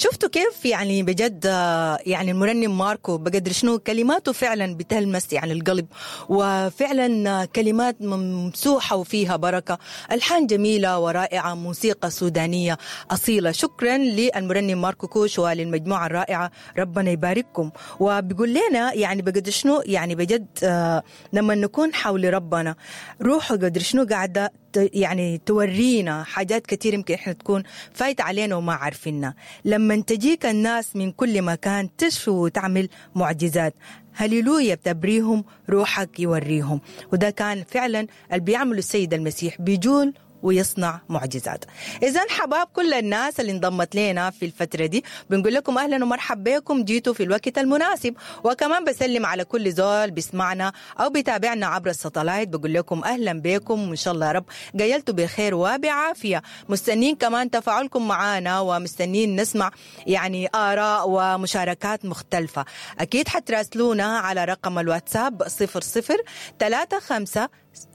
شفتوا كيف يعني بجد يعني المرنم ماركو بقدر شنو كلماته فعلا بتلمس يعني القلب، وفعلا كلمات ممسوحة وفيها بركة، ألحان جميلة ورائعة، موسيقى سودانية أصيلة. شكرا للمرنم ماركو كوش وللمجموعة الرائعة، ربنا يبارككم. وبيقول لنا يعني بقدر شنو يعني بجد لما نكون حول ربنا روحه قدر شنو قاعدة يعني تورينا حاجات كتير يمكن احنا تكون فايت علينا وما عارفينها. لما تجيك الناس من كل مكان تشفي وتعمل معجزات، هللويا بتبريهم روحك يوريهم. وده كان فعلا اللي بيعمله السيد المسيح، بيجول ويصنع معجزات. إذن حباب كل الناس اللي انضمت لنا في الفترة دي بنقول لكم أهلا ومرحبا بكم، جيتوا في الوقت المناسب. وكمان بسلم على كل زول بيسمعنا أو بيتابعنا عبر الساتلايت، بقول لكم أهلا بكم وإن شاء الله يا رب جايلتوا بخير وبعافية. مستنين كمان تفاعلكم معنا ومستنين نسمع يعني آراء ومشاركات مختلفة. أكيد حتراسلونا على رقم الواتساب 0035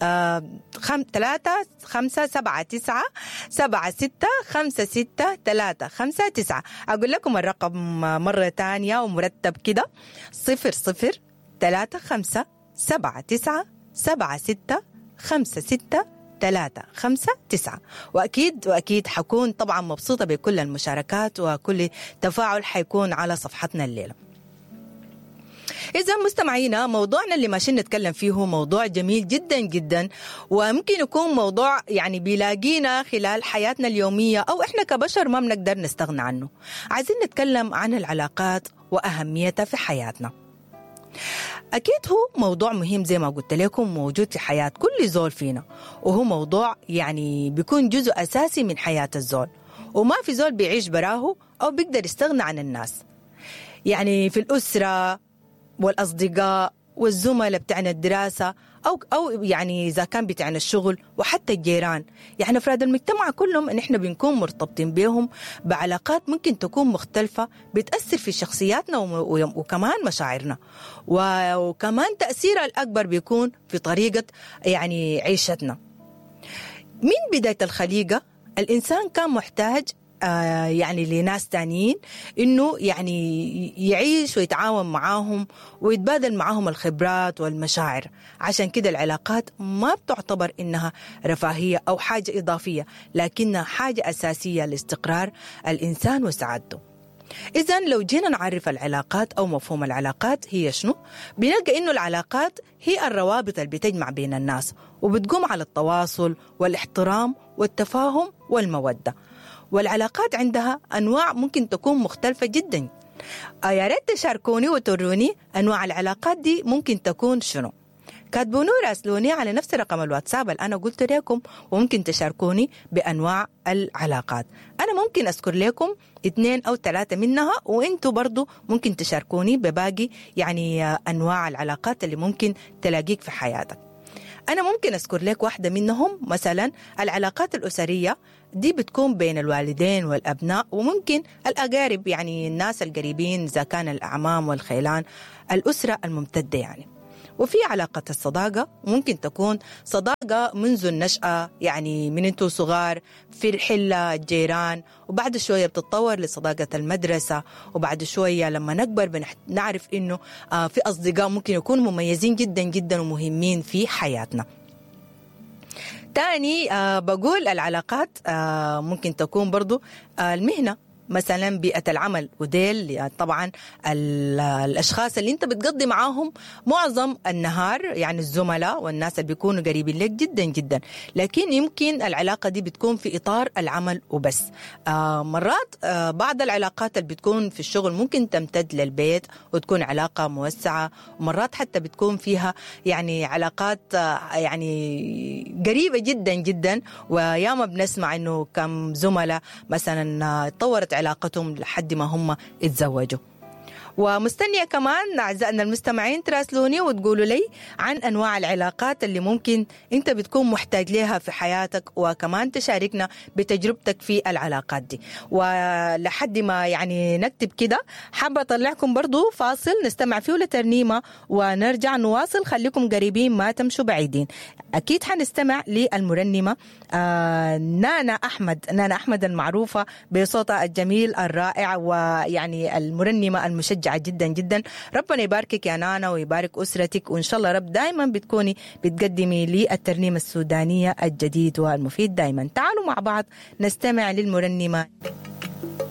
3-5-7-9-7-6-5-6-3-5-9. أقول لكم الرقم مرة تانية ومرتب كده 0035-7-9-7-6-5-6-3-5-9. وأكيد حكون طبعا مبسوطة بكل المشاركات وكل تفاعل حيكون على صفحتنا الليلة. إذا مستمعينا، موضوعنا اللي ماشيين نتكلم فيه هو موضوع جميل جدا جدا، وممكن يكون موضوع يعني بيلاقينا خلال حياتنا اليومية أو إحنا كبشر ما بنقدر نستغنى عنه. عايزين نتكلم عن العلاقات وأهميتها في حياتنا. أكيد هو موضوع مهم زي ما قلت لكم، موجود في حياة كل زول فينا، وهو موضوع يعني بيكون جزء أساسي من حياة الزول، وما في زول بيعيش براه أو بيقدر يستغنى عن الناس. يعني في الأسرة والأصدقاء والزملاء بتاعنا الدراسة أو يعني إذا كان بتاعنا الشغل، وحتى الجيران، يعني أفراد المجتمع كلهم إن إحنا بنكون مرتبطين بهم بعلاقات ممكن تكون مختلفة، بتأثر في شخصياتنا وكمان مشاعرنا، وكمان تأثيرها الأكبر بيكون في طريقة يعني عيشتنا. من بداية الخليقة الإنسان كان محتاج يعني لناس تانيين إنه يعني يعيش ويتعاون معاهم ويتبادل معاهم الخبرات والمشاعر. عشان كده العلاقات ما بتعتبر إنها رفاهية أو حاجة إضافية، لكنها حاجة أساسية لاستقرار الإنسان وسعادته. إذن لو جينا نعرف العلاقات أو مفهوم العلاقات هي شنو، بنلقى إنه العلاقات هي الروابط اللي بتجمع بين الناس، وبتقوم على التواصل والاحترام والتفاهم والمودة. والعلاقات عندها أنواع ممكن تكون مختلفة جدا. يا ريت تشاركوني وتروني أنواع العلاقات دي ممكن تكون شنو. كاتبوني وراسلوني على نفس رقم الواتساب اللي أنا قلت لكم، وممكن تشاركوني بأنواع العلاقات. أنا ممكن أذكر لكم 2 أو 3 منها، وإنتوا برضو ممكن تشاركوني بباقي يعني أنواع العلاقات اللي ممكن تلاقيك في حياتك. أنا ممكن أذكر لك واحدة منهم، مثلا العلاقات الأسرية دي بتكون بين الوالدين والأبناء، وممكن الأقارب يعني الناس القريبين إذا كان الأعمام والخيلان، الأسرة الممتدة يعني. وفي علاقة الصداقة ممكن تكون صداقة منذ النشأة، يعني من انتوا صغار في الحلة الجيران، وبعد شوية بتتطور لصداقة المدرسة، وبعد شوية لما نكبر نعرف انه في أصدقاء ممكن يكونوا مميزين جدا جدا ومهمين في حياتنا. تاني بقول العلاقات ممكن تكون برضو المهنة، مثلا بيئة العمل، وديل طبعا الأشخاص اللي انت بتقضي معاهم معظم النهار، يعني الزملاء والناس اللي بيكونوا قريبين لك جدا جدا، لكن يمكن العلاقة دي بتكون في إطار العمل وبس. مرات بعض العلاقات اللي بتكون في الشغل ممكن تمتد للبيت وتكون علاقة موسعة، ومرات حتى بتكون فيها يعني علاقات يعني قريبة جدا جدا. وياما بنسمع انه كم زملاء مثلا تطورت علاقتهم لحد ما هم اتزوجوا. ومستنية كمان أعزائنا المستمعين تراسلوني وتقولوا لي عن أنواع العلاقات اللي ممكن أنت بتكون محتاج لها في حياتك، وكمان تشاركنا بتجربتك في العلاقات دي. ولحد ما يعني نكتب كده حابة أطلعكم برضو فاصل نستمع فيه لترنيمة ونرجع نواصل. خليكم قريبين ما تمشوا بعيدين. أكيد حنستمع للمرنمة نانا أحمد المعروفة بصوتها الجميل الرائع، ويعني المرنمة المشجعة جدا جدا. ربنا يباركك يا نانا ويبارك أسرتك، وإن شاء الله رب دايما بتكوني بتقدمي لي الترنيمة السودانية الجديد والمفيد دايما. تعالوا مع بعض نستمع للمرنمة.